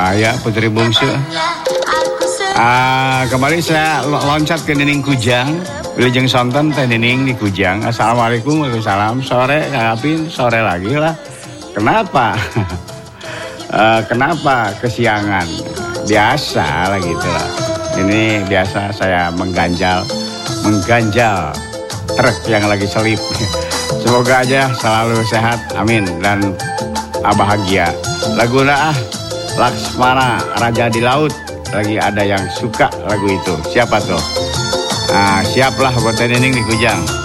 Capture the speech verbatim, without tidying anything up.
Ah ya, Putri Bungsu. Ah, kemarin saya loncat ke Nining Kujang. Wilujeng sonten teh Nining di Kujang. Assalamualaikum, waalaikumsalam. Sore, Kapin, sore lagi lah. Kenapa? uh, kenapa kesiangan? Biasa lah gitu lah. Ini biasa saya mengganjal, mengganjal truk yang lagi selip. Semoga aja selalu sehat, amin, dan bahagia. Laguna ah, Laksmana Raja di Laut. Lagi ada yang suka lagu itu. Siapa tuh? Nah, siaplah buat Nining di Kujang.